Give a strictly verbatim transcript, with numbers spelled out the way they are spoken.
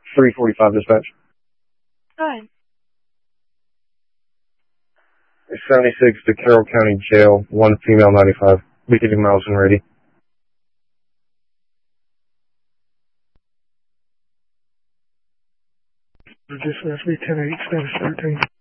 three forty-five dispatch. Go ahead. seventy-six to Carroll County Jail, one female ninety-five. Beginning miles and ready. Dispatch, be ten eight, status thirteen.